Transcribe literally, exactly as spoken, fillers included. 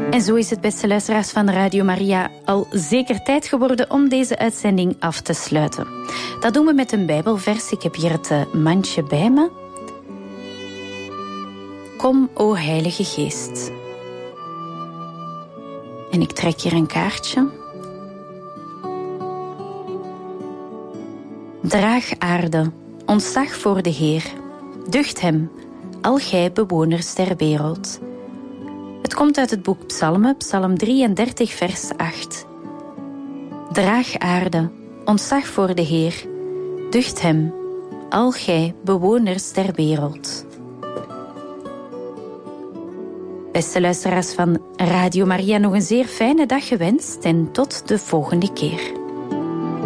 En zo is het, beste luisteraars van Radio Maria, al zeker tijd geworden om deze uitzending af te sluiten. Dat doen we met een Bijbelvers. Ik heb hier het uh, mandje bij me. Kom, o Heilige Geest. En ik trek hier een kaartje. Draag aarde, ontzag voor de Heer. Ducht hem, al gij bewoners der wereld. Het komt uit het boek Psalmen, Psalm drieëndertig, vers acht. Draag aarde, ontzag voor de Heer. Ducht hem, al gij bewoners der wereld. Beste luisteraars van Radio Maria, nog een zeer fijne dag gewenst en tot de volgende keer.